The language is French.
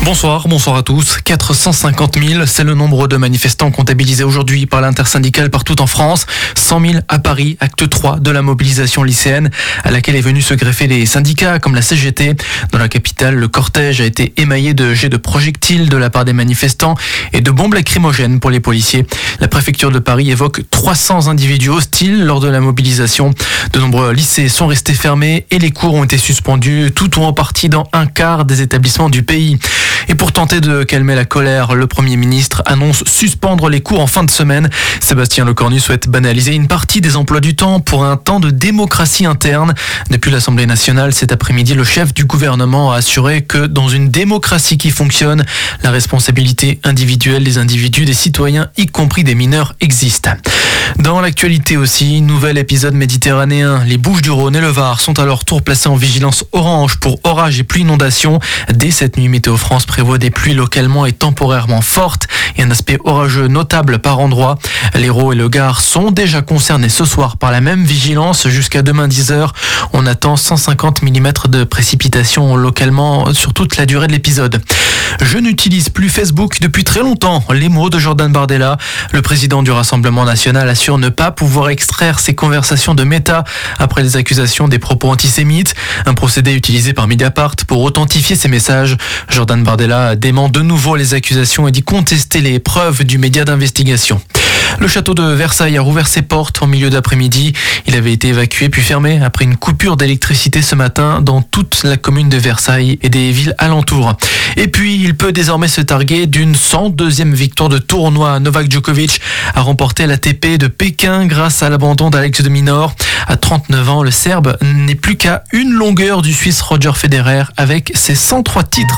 Bonsoir à tous. 450 000, c'est le nombre de manifestants comptabilisés aujourd'hui par l'intersyndicale partout en France. 100 000 à Paris, acte 3 de la mobilisation lycéenne à laquelle est venu se greffer les syndicats comme la CGT. Dans la capitale, le cortège a été émaillé de jets de projectiles de la part des manifestants et de bombes lacrymogènes pour les policiers. La préfecture de Paris évoque 300 individus hostiles lors de la mobilisation. De nombreux lycées sont restés fermés et les cours ont été suspendus, tout ou en partie dans un quart des établissements du pays. Et pour tenter de calmer la colère, le Premier ministre annonce suspendre les cours en fin de semaine. Sébastien Lecornu souhaite banaliser une partie des emplois du temps pour un temps de démocratie interne. Depuis l'Assemblée nationale, cet après-midi, le chef du gouvernement a assuré que dans une démocratie qui fonctionne, la responsabilité individuelle des individus, des citoyens, y compris des mineurs, existe. Dans l'actualité aussi, nouvel épisode méditerranéen. Les Bouches-du-Rhône et le Var sont à leur tour placés en vigilance orange pour orage et pluie inondation. Dès cette nuit, Météo France prévoit des pluies localement et temporairement fortes et un aspect orageux notable par endroit. L'Hérault et le Gard sont déjà concernés ce soir par la même vigilance jusqu'à demain 10h. On attend 150 mm de précipitations localement sur toute la durée de l'épisode. Je n'utilise plus Facebook depuis très longtemps. Les mots de Jordan Bardella. Le président du Rassemblement national assure ne pas pouvoir extraire ses conversations de Meta après les accusations des propos antisémites. Un procédé utilisé par Mediapart pour authentifier ses messages. Jordan Bardella dément de nouveau les accusations et dit contester les preuves du média d'investigation. Le château de Versailles a rouvert ses portes en milieu d'après-midi. Il avait été évacué puis fermé après une coupure d'électricité ce matin dans toute la commune de Versailles et des villes alentours. Et puis, il peut désormais se targuer d'une 102e victoire de tournoi. Novak Djokovic a remporté l'ATP de Pékin grâce à l'abandon d'Alex de Minaur. À 39 ans, le Serbe n'est plus qu'à une longueur du Suisse Roger Federer avec ses 103 titres.